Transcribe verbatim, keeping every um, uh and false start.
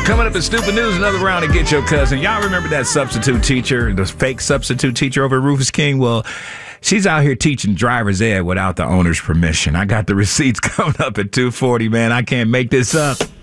Coming up in Stupid News, another round to Get Your Cousin. Y'all remember that substitute teacher, the fake substitute teacher over at Rufus King? Well, she's out here teaching driver's ed without the owner's permission. I got the receipts coming up at two forty, man. I can't make this up.